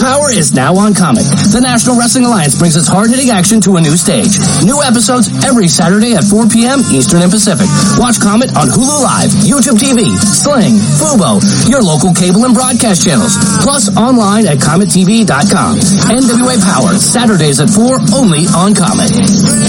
Power is now on Comet. The National Wrestling Alliance brings its hard-hitting action to a new stage. New episodes every Saturday at 4 p.m. Eastern and Pacific. Watch Comet on Hulu Live, YouTube TV, Sling, Fubo, your local cable and broadcast channels, plus online at CometTV.com. NWA Power, Saturdays at 4, only on Comet.